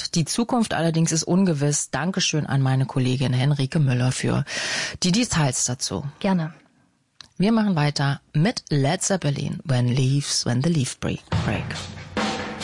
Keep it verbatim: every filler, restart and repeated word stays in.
gesagt, die Zukunft allerdings ist ungewiss. Dankeschön an meine Kollegin Henrike Müller für die Details dazu. Gerne. Wir machen weiter mit Led Zeppelin, When Leaves, When the Leaf Break.